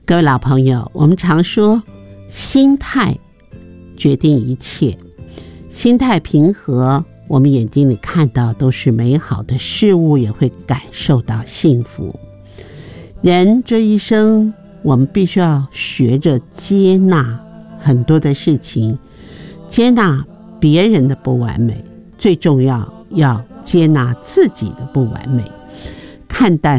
各位老朋友，我们常说心态决定一切，心态平和，我们眼睛里看到都是美好的事物，也会感受到幸福。人这一生，我们必须要学着接纳很多的事情，接纳别人的不完美，最重要要接纳自己的不完美，看待